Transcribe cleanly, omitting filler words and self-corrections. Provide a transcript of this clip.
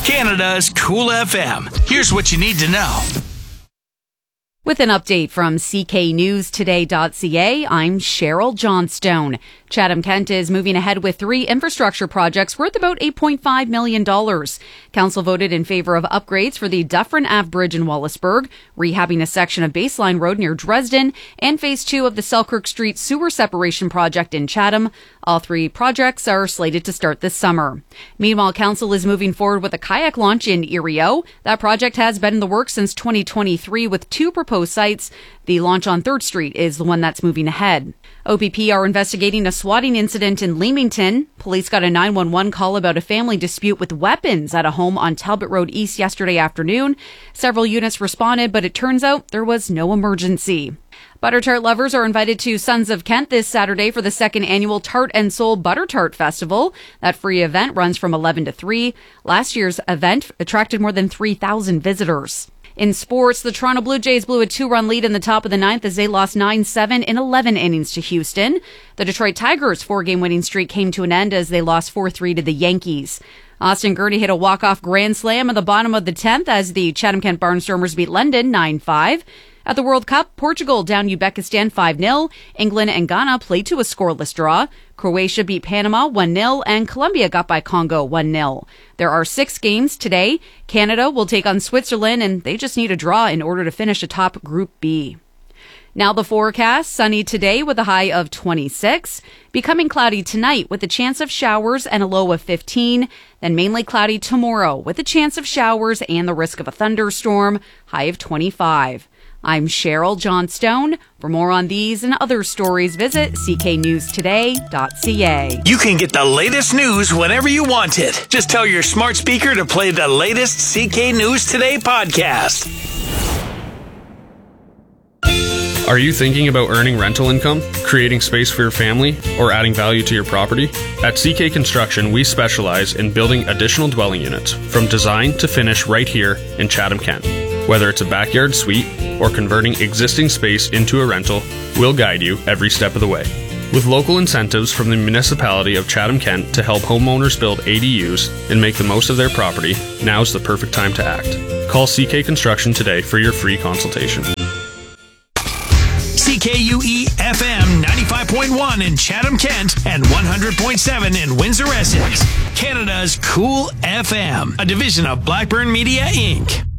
Canada's Cool FM. Here's what you need to know. With an update from cknewstoday.ca, I'm Cheryl Johnstone. Chatham-Kent is moving ahead with 3 infrastructure projects worth about $8.5 million. Council voted in favor of upgrades for the Dufferin Ave Bridge in Wallaceburg, rehabbing a section of Baseline Road near Dresden, and Phase 2 of the Selkirk Street sewer separation project in Chatham. All 3 projects are slated to start this summer. Meanwhile, Council is moving forward with a kayak launch in Erio. That project has been in the works since 2023 with 2 proposed sites. The launch on 3rd Street is the one that's moving ahead. OPP are investigating a swatting incident in Leamington. Police got a 911 call about a family dispute with weapons at a home on Talbot Road East yesterday afternoon. Several units responded, but it turns out there was no emergency. Butter tart lovers are invited to Sons of Kent this Saturday for the 2nd annual Tart and Soul Butter Tart Festival. That free event runs from 11 to 3. Last year's event attracted more than 3,000 visitors. In sports, the Toronto Blue Jays blew a 2-run lead in the top of the 9th as they lost 9-7 in 11 innings to Houston. The Detroit Tigers' 4-game winning streak came to an end as they lost 4-3 to the Yankees. Austin Gurney hit a walk-off grand slam at the bottom of the 10th as the Chatham-Kent Barnstormers beat London 9-5. At the World Cup, Portugal downed Uzbekistan 5-0. England and Ghana played to a scoreless draw. Croatia beat Panama 1-0, and Colombia got by Congo 1-0. There are 6 games today. Canada will take on Switzerland, and they just need a draw in order to finish atop Group B. Now the forecast, sunny today with a high of 26. Becoming cloudy tonight with a chance of showers and a low of 15. Then mainly cloudy tomorrow with a chance of showers and the risk of a thunderstorm, high of 25. I'm Cheryl Johnstone. For more on these and other stories, visit cknewstoday.ca. You can get the latest news whenever you want it. Just tell your smart speaker to play the latest CK News Today podcast. Are you thinking about earning rental income, creating space for your family, or adding value to your property? At CK Construction, we specialize in building additional dwelling units from design to finish right here in Chatham-Kent. Whether it's a backyard suite or converting existing space into a rental, we'll guide you every step of the way. With local incentives from the municipality of Chatham-Kent to help homeowners build ADUs and make the most of their property, now's the perfect time to act. Call CK Construction today for your free consultation. CKUE FM 95.1 in Chatham-Kent and 100.7 in Windsor, Essex. Canada's Cool FM, a division of Blackburn Media, Inc.